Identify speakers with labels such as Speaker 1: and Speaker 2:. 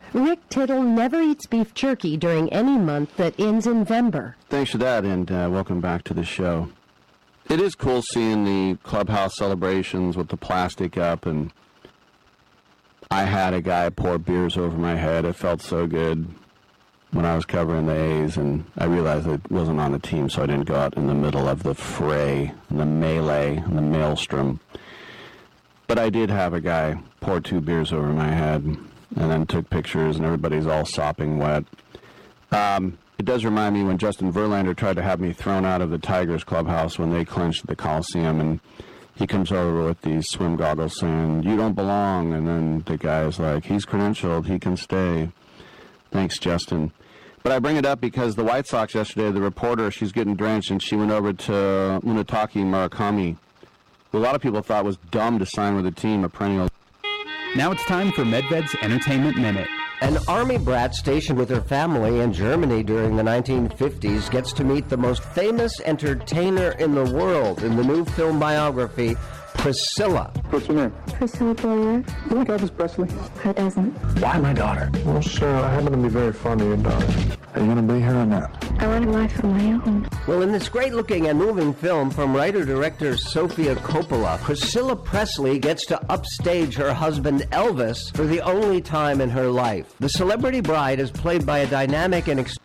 Speaker 1: Rick Tittle never eats beef jerky during any month that ends in Vember.
Speaker 2: Thanks for that, and welcome back to the show. It is cool seeing the clubhouse celebrations with the plastic up, and I had a guy pour beers over my head. It felt so good when I was covering the A's, and I realized I wasn't on the team, so I didn't go out in the middle of the fray, the melee, and the maelstrom. But I did have a guy pour 2 beers over my head, and then took pictures, and everybody's all sopping wet. It does remind me when Justin Verlander tried to have me thrown out of the Tigers clubhouse when they clinched the Coliseum, and he comes over with these swim goggles saying, "You don't belong," and then the guy's like, "He's credentialed, he can stay." Thanks, Justin. But I bring it up because the White Sox yesterday, the reporter, she's getting drenched, and she went over to Munetaki Murakami, who a lot of people thought was dumb to sign with the team, a perennial.
Speaker 3: Now it's time for Medved's Entertainment Minute.
Speaker 4: An army brat stationed with her family in Germany during the 1950s gets to meet the most famous entertainer in the world in the new film biography, Priscilla.
Speaker 5: What's your name?
Speaker 6: Priscilla Boyer.
Speaker 5: You like Elvis Presley?
Speaker 6: Who doesn't?
Speaker 5: Why my daughter? Well, sir, I happen to be very fond of your daughter. Are you going to be here or not?
Speaker 6: I want a life of my own.
Speaker 4: Well, in this great-looking and moving film from writer-director Sofia Coppola, Priscilla Presley gets to upstage her husband Elvis for the only time in her life. The celebrity bride is played by a dynamic and